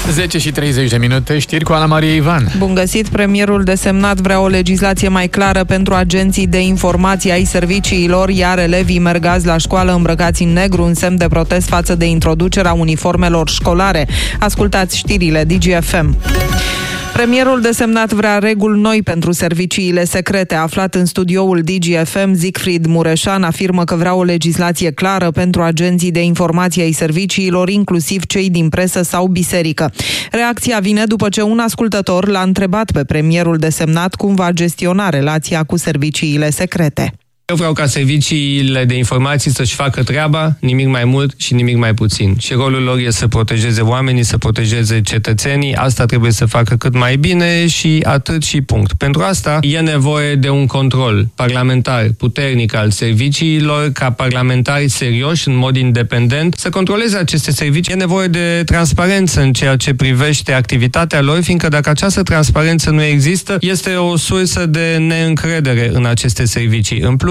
10:30, știri cu Ana Maria Ivan. Bun găsit, premierul desemnat vrea o legislație mai clară pentru agenții de informații ai serviciilor, iar elevii merg azi la școală îmbrăcați în negru, în semn de protest față de introducerea uniformelor școlare. Ascultați știrile DGFM. Premierul desemnat vrea reguli noi pentru serviciile secrete. Aflat în studioul DGFM, Siegfried Mureșan afirmă că vrea o legislație clară pentru agenții de informații ai serviciilor, inclusiv cei din presă sau biserică. Reacția vine după ce un ascultător l-a întrebat pe premierul desemnat cum va gestiona relația cu serviciile secrete. Eu vreau ca serviciile de informații să-și facă treaba, nimic mai mult și nimic mai puțin. Și rolul lor este să protejeze oamenii, să protejeze cetățenii. Asta trebuie să facă cât mai bine și atât și punct. Pentru asta e nevoie de un control parlamentar puternic al serviciilor, ca parlamentari serioși, în mod independent, să controleze aceste servicii. E nevoie de transparență în ceea ce privește activitatea lor, fiindcă dacă această transparență nu există, este o sursă de neîncredere în aceste servicii. În plus,